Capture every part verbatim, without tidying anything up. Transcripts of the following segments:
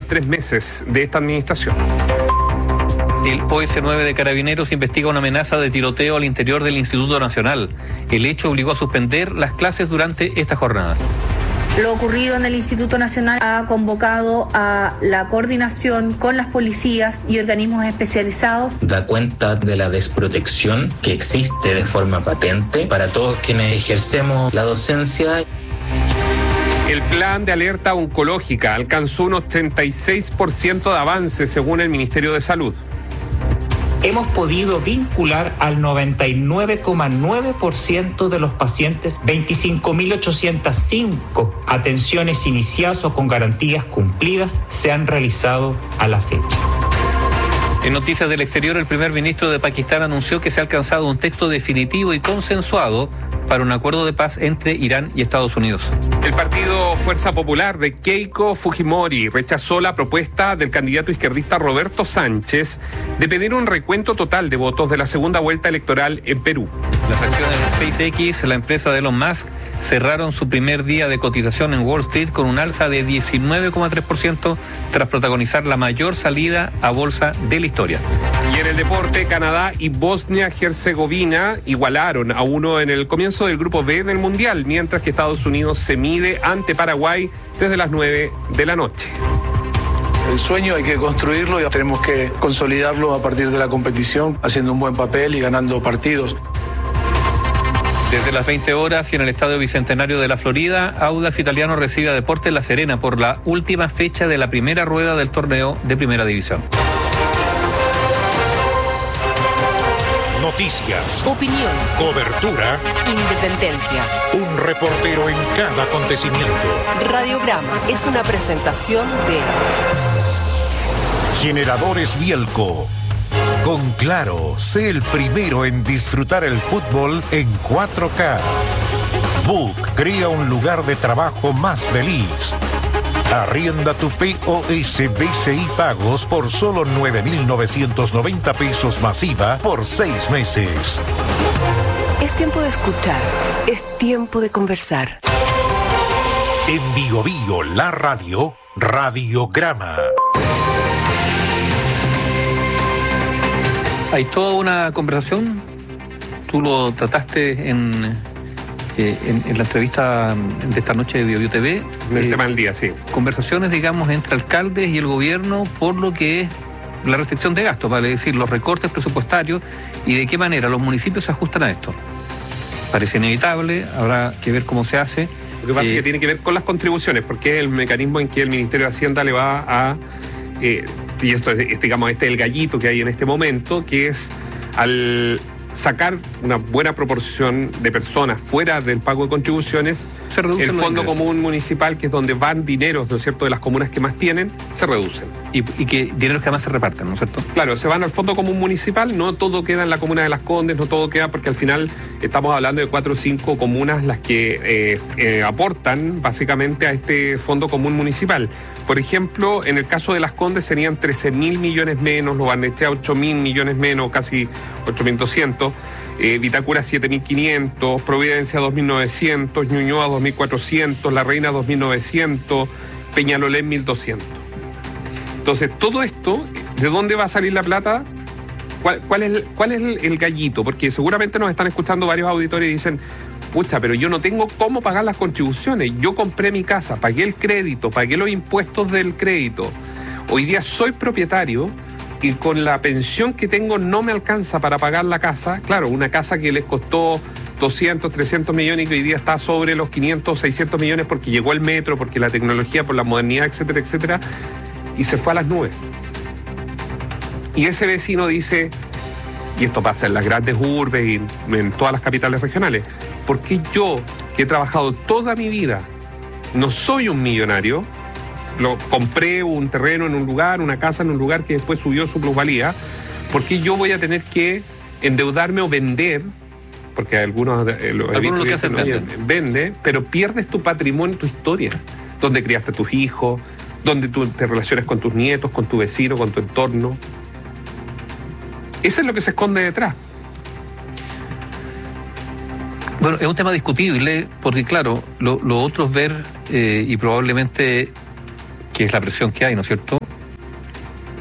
tres meses de esta administración. El O S nueve de Carabineros investiga una amenaza de tiroteo al interior del Instituto Nacional. El hecho obligó a suspender las clases durante esta jornada. Lo ocurrido en el Instituto Nacional ha convocado a la coordinación con las policías y organismos especializados. Da cuenta de la desprotección que existe de forma patente para todos quienes ejercemos la docencia. El plan de alerta oncológica alcanzó un ochenta y seis por ciento de avance según el Ministerio de Salud. Hemos podido vincular al noventa y nueve coma nueve por ciento de los pacientes, veinticinco mil ochocientas cinco atenciones iniciadas o con garantías cumplidas se han realizado a la fecha. En noticias del exterior, el primer ministro de Pakistán anunció que se ha alcanzado un texto definitivo y consensuado para un acuerdo de paz entre Irán y Estados Unidos. El partido Fuerza Popular de Keiko Fujimori rechazó la propuesta del candidato izquierdista Roberto Sánchez de pedir un recuento total de votos de la segunda vuelta electoral en Perú. Las acciones de SpaceX, la empresa de Elon Musk, cerraron su primer día de cotización en Wall Street con un alza de diecinueve coma tres por ciento tras protagonizar la mayor salida a bolsa de la historia. Y en el deporte, Canadá y Bosnia-Herzegovina igualaron a uno en el comienzo del grupo B del Mundial, mientras que Estados Unidos se mide ante Paraguay desde las nueve de la noche. El sueño hay que construirlo y tenemos que consolidarlo a partir de la competición, haciendo un buen papel y ganando partidos. Desde las veinte horas y en el Estadio Bicentenario de la Florida, Audax Italiano recibe a Deportes La Serena por la última fecha de la primera rueda del torneo de Primera División. Noticias, opinión, cobertura, independencia. Un reportero en cada acontecimiento. Radiograma es una presentación de Generadores Bielco. Con Claro, sé el primero en disfrutar el fútbol en cuatro K. Book crea un lugar de trabajo más feliz. Arrienda tu P O S B C I Pagos por solo nueve mil novecientos noventa pesos masiva por seis meses. Es tiempo de escuchar, es tiempo de conversar. En Bio Bio, la radio, Radiograma. Hay toda una conversación, tú lo trataste en, eh, en, en la entrevista de esta noche de Bio Bio T V. En el eh, tema del día, sí. Conversaciones, digamos, entre alcaldes y el gobierno por lo que es la restricción de gastos, vale decir, los recortes presupuestarios y de qué manera los municipios se ajustan a esto. Parece inevitable, habrá que ver cómo se hace. Lo que pasa eh, es que tiene que ver con las contribuciones, porque es el mecanismo en que el Ministerio de Hacienda le va a... Eh, y esto es, es, digamos, este es el gallito que hay en este momento, que es al sacar una buena proporción de personas fuera del pago de contribuciones, se reduce el Fondo Común Municipal, que es donde van dineros, ¿no es cierto?, de las comunas que más tienen, se reducen. Y, y que dineros que además se reparten, ¿no es cierto? Claro, se van al Fondo Común Municipal, no todo queda en la comuna de Las Condes, no todo queda, porque al final estamos hablando de cuatro o cinco comunas las que eh, eh, aportan básicamente a este Fondo Común Municipal. Por ejemplo, en el caso de Las Condes serían trece mil millones menos, Lo Barnechea ocho mil millones menos, casi ocho mil doscientos, eh, Vitacura siete mil quinientos, Providencia dos mil novecientos, Ñuñoa dos mil cuatrocientos, La Reina dos mil novecientos, Peñalolén mil doscientos. Entonces, todo esto, ¿de dónde va a salir la plata? ¿Cuál, cuál es, cuál es el, el gallito? Porque seguramente nos están escuchando varios auditores y dicen, pucha, pero yo no tengo cómo pagar las contribuciones. Yo compré mi casa, pagué el crédito, pagué los impuestos del crédito. Hoy día soy propietario y con la pensión que tengo no me alcanza para pagar la casa. Claro, una casa que les costó doscientos, trescientos millones y que hoy día está sobre los quinientos, seiscientos millones porque llegó el metro, porque la tecnología, por la modernidad, etcétera, etcétera, y se fue a las nubes. Y ese vecino dice, y esto pasa en las grandes urbes y en todas las capitales regionales, ¿por qué yo, que he trabajado toda mi vida, no soy un millonario? Lo, compré un terreno en un lugar, una casa en un lugar que después subió su plusvalía. ¿Por qué yo voy a tener que endeudarme o vender? Porque algunos, eh, los algunos lo que hacen, dicen, venden. Vende, pero pierdes tu patrimonio, tu historia, donde criaste a tus hijos, donde tú te relacionas con tus nietos, con tu vecino, con tu entorno. Eso es lo que se esconde detrás. Bueno, es un tema discutible porque, claro, lo, lo otro es ver, eh, y probablemente, que es la presión que hay, ¿no es cierto?,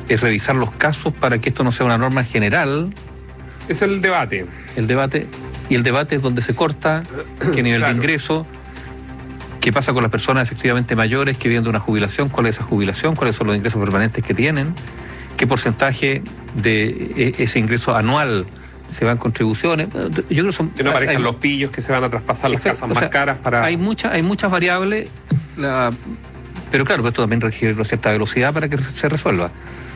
es revisar los casos para que esto no sea una norma general. Es el debate. El debate, y el debate es donde se corta, qué nivel claro. de ingreso, qué pasa con las personas efectivamente mayores que viven de una jubilación, cuál es esa jubilación, cuáles son los ingresos permanentes que tienen, qué porcentaje de ese ingreso anual se van contribuciones. Yo creo que son, que no aparezcan hay, los pillos que se van a traspasar las casas más o sea, caras para... Hay, mucha, hay muchas variables, la, pero claro, esto también requiere una cierta velocidad para que se resuelva.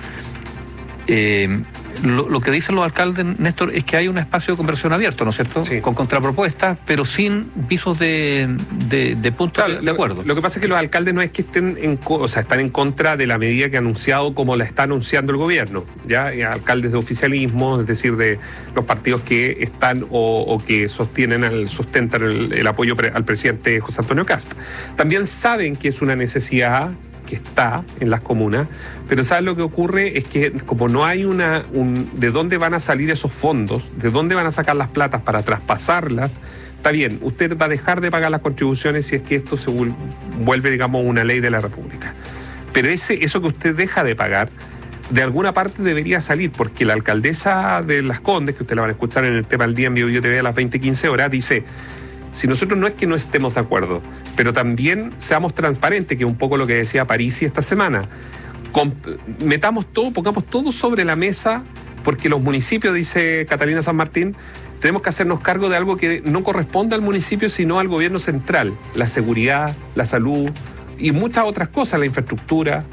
Eh, lo, lo que dicen los alcaldes, Néstor, es que hay un espacio de conversación abierto, ¿no es cierto? Sí. Con contrapropuestas, pero sin visos de, de, de puntos claro, de, de acuerdo. Lo, lo que pasa es que los alcaldes no es que estén en, o sea, están en contra de la medida que ha anunciado como la está anunciando el gobierno, ya y alcaldes de oficialismo, es decir, de los partidos que están o, o que sostienen al, sustentan el, el apoyo pre, al presidente José Antonio Kast. También saben que es una necesidad que está en las comunas, pero ¿sabes lo que ocurre? Es que como no hay una un, de dónde van a salir esos fondos, de dónde van a sacar las platas para traspasarlas, está bien, usted va a dejar de pagar las contribuciones si es que esto se vuelve, digamos, una ley de la República. Pero ese, eso que usted deja de pagar, de alguna parte debería salir, porque la alcaldesa de Las Condes, que usted la van a escuchar en el tema del día en Bio Bio T V a las veinte quince horas, dice... Si nosotros no es que no estemos de acuerdo, pero también seamos transparentes, que es un poco lo que decía Parisi esta semana. Com- metamos todo, pongamos todo sobre la mesa, porque los municipios, dice Catalina San Martín, tenemos que hacernos cargo de algo que no corresponde al municipio, sino al gobierno central. La seguridad, la salud y muchas otras cosas, la infraestructura.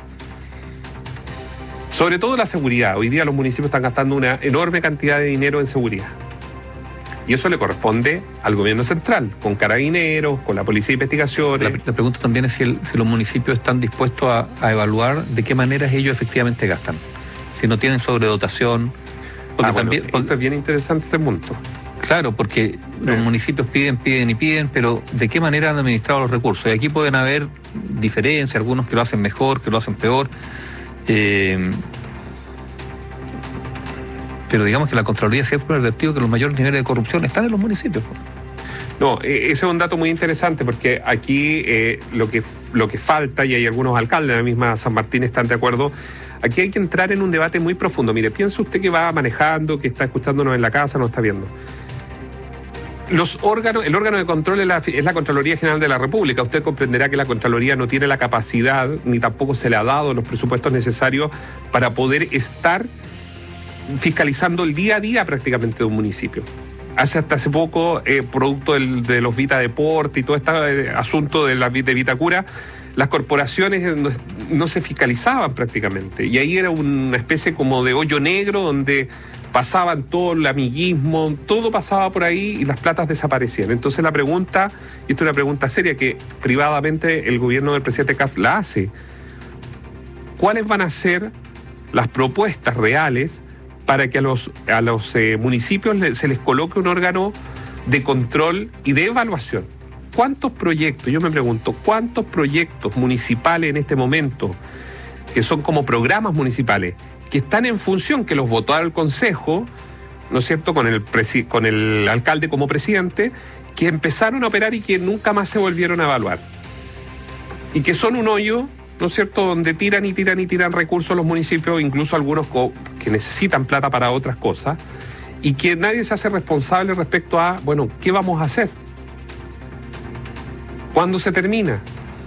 Sobre todo la seguridad. Hoy día los municipios están gastando una enorme cantidad de dinero en seguridad. Y eso le corresponde al gobierno central, con carabineros, con la policía de investigaciones. La, la pregunta también es si, el, si los municipios están dispuestos a, a evaluar de qué manera ellos efectivamente gastan. Si no tienen sobredotación. Porque ah, también, bueno, esto es bien interesante ese punto. Claro, porque sí. Los municipios piden, piden y piden, pero ¿de qué manera han administrado los recursos? Y aquí pueden haber diferencias, algunos que lo hacen mejor, que lo hacen peor. Eh, Pero digamos que la Contraloría siempre ha advertido que los mayores niveles de corrupción están en los municipios. No, ese es un dato muy interesante porque aquí eh, lo que lo que falta, y hay algunos alcaldes, la misma San Martín están de acuerdo, aquí hay que entrar en un debate muy profundo. Mire, piensa usted que va manejando, que está escuchándonos en la casa, nos está viendo. Los órganos, el órgano de control es la, es la Contraloría General de la República. Usted comprenderá que la Contraloría no tiene la capacidad, ni tampoco se le ha dado los presupuestos necesarios para poder estar fiscalizando el día a día prácticamente de un municipio. Hace hasta hace poco, eh, producto del, de los Vita Deporte y todo este eh, asunto de la de Vitacura, las corporaciones no, no se fiscalizaban prácticamente. Y ahí era una especie como de hoyo negro donde pasaban todo el amiguismo, todo pasaba por ahí y las platas desaparecían. Entonces la pregunta, y esto es una pregunta seria que privadamente el gobierno del presidente Kast la hace, ¿cuáles van a ser las propuestas reales para que a los, a los eh, municipios le, se les coloque un órgano de control y de evaluación? ¿Cuántos proyectos, yo me pregunto, cuántos proyectos municipales en este momento, que son como programas municipales, que están en función, que los votó el Consejo, ¿no es cierto?, con el, presi- con el alcalde como presidente, que empezaron a operar y que nunca más se volvieron a evaluar? Y que son un hoyo, ¿no es cierto?, donde tiran y tiran y tiran recursos los municipios, incluso algunos co- que necesitan plata para otras cosas, y que nadie se hace responsable respecto a, bueno, ¿qué vamos a hacer? ¿Cuándo se termina?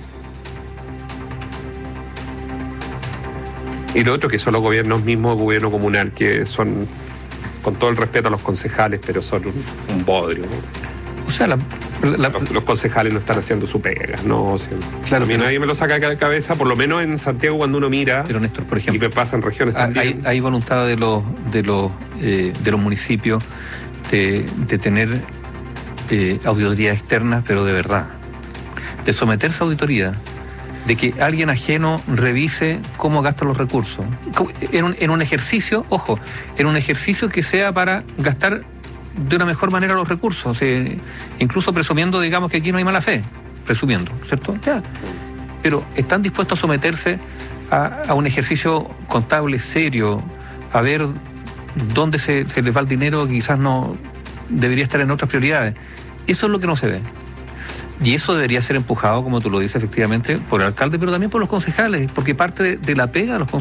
Y lo otro, que son los gobiernos mismos, gobierno comunal, que son, con todo el respeto a los concejales, pero son un, un bodrio, ¿no? O sea, la, la, los, los concejales no están haciendo su pega, ¿no? O sea, claro, a mí nadie me lo saca de la cabeza, por lo menos en Santiago cuando uno mira. Pero Néstor, por ejemplo, y me pasa en regiones también. Hay, hay voluntad de los de los eh, de los municipios de, de tener eh, auditorías externas, pero de verdad, de someterse a auditoría, de que alguien ajeno revise cómo gastan los recursos, en un, en un ejercicio, ojo, en un ejercicio que sea para gastar de una mejor manera los recursos, o sea, incluso presumiendo, digamos, que aquí no hay mala fe, presumiendo, ¿cierto? Ya. Pero están dispuestos a someterse a, a un ejercicio contable serio, a ver dónde se, se les va el dinero, que quizás no debería estar en otras prioridades. Eso es lo que no se ve. Y eso debería ser empujado, como tú lo dices, efectivamente, por el alcalde, pero también por los concejales, porque parte de, de la pega de los concejales